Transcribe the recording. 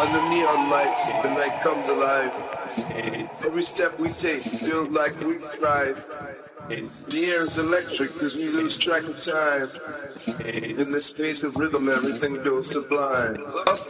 Under neon lights, the night comes alive. Every step we take feels like we thrive. The air is electric as we lose track of time. In this space of rhythm, everything goes sublime. Lost